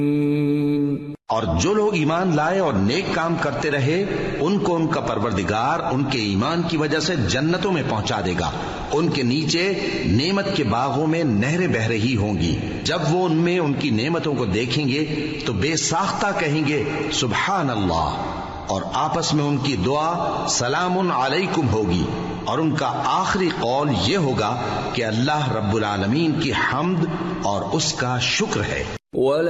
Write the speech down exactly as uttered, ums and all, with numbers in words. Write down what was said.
और जो लोग ईमान लाए और नेक काम करते रहे उनको उनका परवरदिगार उनके ईमान की वजह से जन्नतों में पहुंचा देगा। उनके नीचे नेमत के बागों में नहरें बह रही होंगी। जब वो उनमें उनकी नेमतों को देखेंगे तो बेसाख्ता कहेंगे सुभान अल्लाह, और आपस में उनकी दुआ सलामुन अलैकुम होगी। और उनका आखिरी कौल ये होगा कि अल्लाह रब्बुल आलमीन की हम्द और उसका शुक्र है।